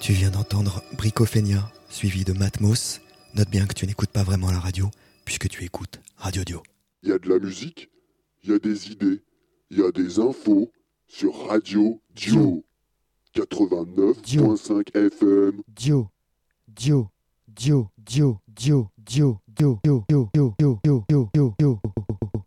Tu viens d'entendre Bricophénia, suivi de Matmos. Note bien que tu n'écoutes pas vraiment la radio, puisque tu écoutes Radio Dio. Il y a de la musique, il y a des idées, il y a des infos sur Radio Dio. 89.5 FM. Dio. Dio. Dio. Dio. Dio. Dio. Dio. Dio. Dio. Dio. Dio. Dio. Dio.